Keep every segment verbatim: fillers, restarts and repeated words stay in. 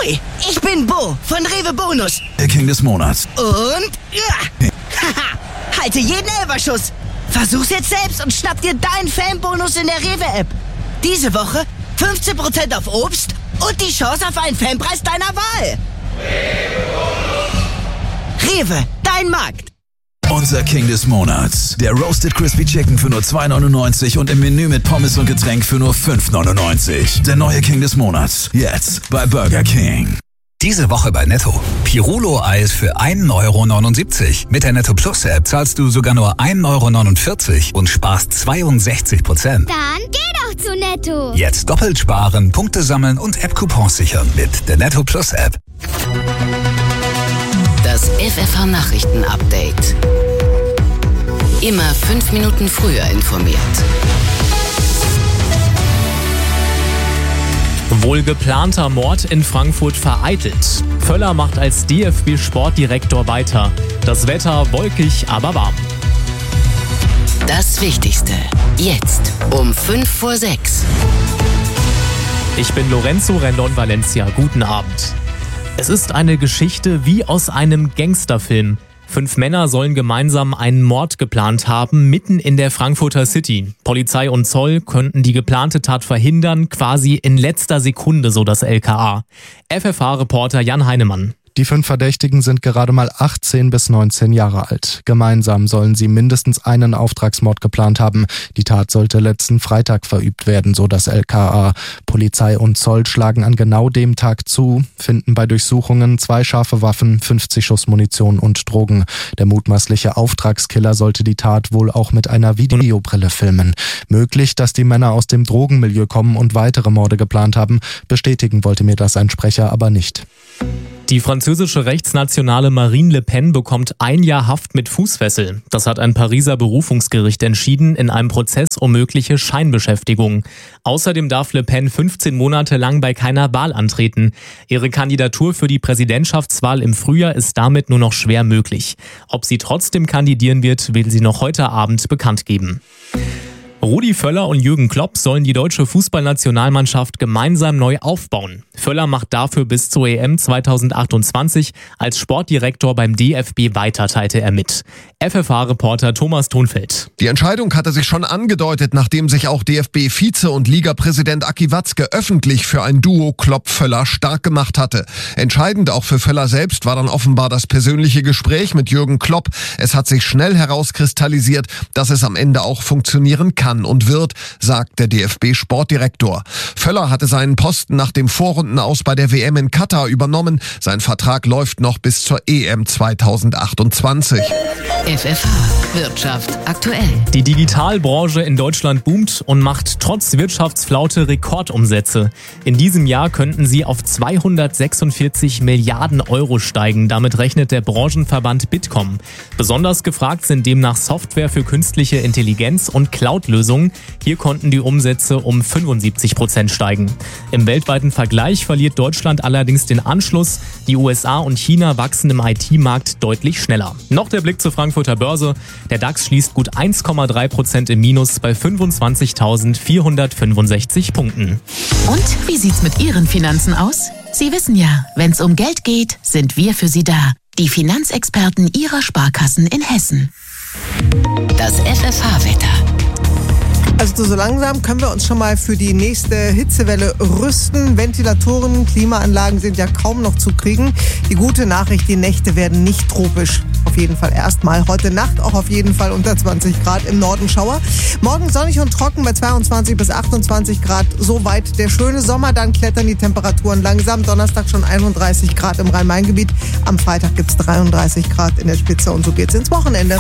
Hui, ich bin Bo von Rewe Bonus. Der King des Monats. Und ja, haha, halte jeden Elferschuss. Versuch's jetzt selbst und schnapp dir deinen Fanbonus in der Rewe-App. Diese Woche fünfzehn Prozent auf Obst und die Chance auf einen Fanpreis deiner Wahl. Rewe, dein Markt. Unser King des Monats. Der Roasted Crispy Chicken für nur zwei neunundneunzig und im Menü mit Pommes und Getränk für nur fünf neunundneunzig. Der neue King des Monats. Jetzt bei Burger King. Diese Woche bei Netto. Pirulo-Eis für ein Euro neunundsiebzig. Mit der Netto Plus App zahlst du sogar nur ein Euro neunundvierzig und sparst zweiundsechzig Prozent. Dann geh doch zu Netto. Jetzt doppelt sparen, Punkte sammeln und App-Coupons sichern mit der Netto Plus App. Das F F H-Nachrichten-Update. Immer fünf Minuten früher informiert. Wohl geplanter Mord in Frankfurt vereitelt. Völler macht als D F B-Sportdirektor weiter. Das Wetter wolkig, aber warm. Das Wichtigste. Jetzt um fünf vor sechs. Ich bin Lorenzo Rendon Valencia. Guten Abend. Es ist eine Geschichte wie aus einem Gangsterfilm. Fünf Männer sollen gemeinsam einen Mord geplant haben, mitten in der Frankfurter City. Polizei und Zoll könnten die geplante Tat verhindern, quasi in letzter Sekunde, so das L K A. F F H-Reporter Jan Heinemann. Die fünf Verdächtigen sind gerade mal achtzehn bis neunzehn Jahre alt. Gemeinsam sollen sie mindestens einen Auftragsmord geplant haben. Die Tat sollte letzten Freitag verübt werden, so das L K A. Polizei und Zoll schlagen an genau dem Tag zu, finden bei Durchsuchungen zwei scharfe Waffen, fünfzig Schuss Munition und Drogen. Der mutmaßliche Auftragskiller sollte die Tat wohl auch mit einer Videobrille filmen. Möglich, dass die Männer aus dem Drogenmilieu kommen und weitere Morde geplant haben. Bestätigen wollte mir das ein Sprecher aber nicht. Die französische Rechtsnationale Marine Le Pen bekommt ein Jahr Haft mit Fußfessel. Das hat ein Pariser Berufungsgericht entschieden in einem Prozess um mögliche Scheinbeschäftigung. Außerdem darf Le Pen fünfzehn Monate lang bei keiner Wahl antreten. Ihre Kandidatur für die Präsidentschaftswahl im Frühjahr ist damit nur noch schwer möglich. Ob sie trotzdem kandidieren wird, will sie noch heute Abend bekannt geben. Rudi Völler und Jürgen Klopp sollen die deutsche Fußballnationalmannschaft gemeinsam neu aufbauen. Völler macht dafür bis zur E M zweitausendachtundzwanzig als Sportdirektor beim D F B weiter, teilte er mit. F F H-Reporter Thomas Thunfeld. Die Entscheidung hatte sich schon angedeutet, nachdem sich auch D F B-Vize und Ligapräsident Aki Watzke öffentlich für ein Duo Klopp-Völler stark gemacht hatte. Entscheidend auch für Völler selbst war dann offenbar das persönliche Gespräch mit Jürgen Klopp. Es hat sich schnell herauskristallisiert, dass es am Ende auch funktionieren kann und wird, sagt der D F B-Sportdirektor. Völler hatte seinen Posten nach dem Vorrundenaus bei der W M in Katar übernommen. Sein Vertrag läuft noch bis zur E M zweitausendachtundzwanzig. F F H Wirtschaft aktuell. Die Digitalbranche in Deutschland boomt und macht trotz Wirtschaftsflaute Rekordumsätze. In diesem Jahr könnten sie auf zweihundertsechsundvierzig Milliarden Euro steigen. Damit rechnet der Branchenverband Bitkom. Besonders gefragt sind demnach Software für künstliche Intelligenz und Cloud-Lösungen. Hier konnten die Umsätze um fünfundsiebzig Prozent steigen. Im weltweiten Vergleich verliert Deutschland allerdings den Anschluss. Die U S A und China wachsen im I T-Markt deutlich schneller. Noch der Blick zur Frankfurter Börse. Der DAX schließt gut eins Komma drei Prozent im Minus bei fünfundzwanzigtausendvierhundertfünfundsechzig Punkten. Und wie sieht's mit Ihren Finanzen aus? Sie wissen ja, wenn's um Geld geht, sind wir für Sie da. Die Finanzexperten Ihrer Sparkassen in Hessen. Das F F H-Wetter. Also so langsam können wir uns schon mal für die nächste Hitzewelle rüsten. Ventilatoren, Klimaanlagen sind ja kaum noch zu kriegen. Die gute Nachricht, die Nächte werden nicht tropisch. Auf jeden Fall erstmal. Heute Nacht auch auf jeden Fall unter zwanzig Grad, im Norden Schauer. Morgen sonnig und trocken bei zweiundzwanzig bis achtundzwanzig Grad. Soweit der schöne Sommer. Dann klettern die Temperaturen langsam. Donnerstag schon einunddreißig Grad im Rhein-Main-Gebiet. Am Freitag gibt es dreiunddreißig Grad in der Spitze und so geht's ins Wochenende.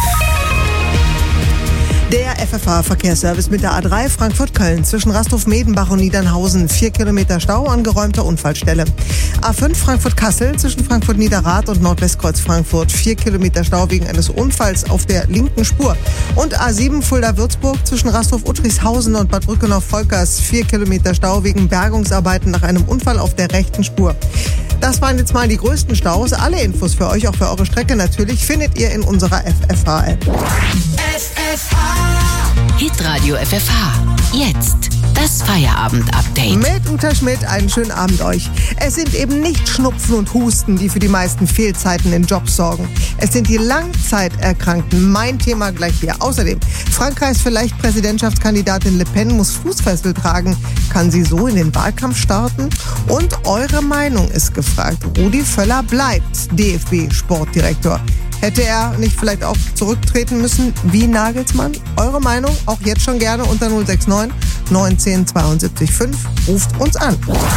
Der F F H-Verkehrsservice mit der A drei Frankfurt-Köln zwischen Rasthof-Medenbach und Niedernhausen. Vier Kilometer Stau an geräumter Unfallstelle. A fünf Frankfurt-Kassel zwischen Frankfurt-Niederrad und Nordwestkreuz Frankfurt. Vier Kilometer Stau wegen eines Unfalls auf der linken Spur. Und A sieben Fulda-Würzburg zwischen Rasthof-Uttrichshausen und Bad Brückenhof-Volkers. Vier Kilometer Stau wegen Bergungsarbeiten nach einem Unfall auf der rechten Spur. Das waren jetzt mal die größten Staus. Alle Infos für euch, auch für eure Strecke natürlich, findet ihr in unserer F F H-App. F F H Hitradio F F H. Jetzt. Das Feierabend-Update. Mit Uta Schmidt, einen schönen Abend euch. Es sind eben nicht Schnupfen und Husten, die für die meisten Fehlzeiten in Jobs sorgen. Es sind die Langzeiterkrankten. Mein Thema gleich hier. Außerdem, Frankreichs vielleicht Präsidentschaftskandidatin Le Pen muss Fußfessel tragen. Kann sie so in den Wahlkampf starten? Und eure Meinung ist gefragt. Rudi Völler bleibt D F B-Sportdirektor. Hätte er nicht vielleicht auch zurücktreten müssen wie Nagelsmann? Eure Meinung auch jetzt schon gerne unter null sechs neun neunzehn zweiundsiebzig fünf. Ruft uns an.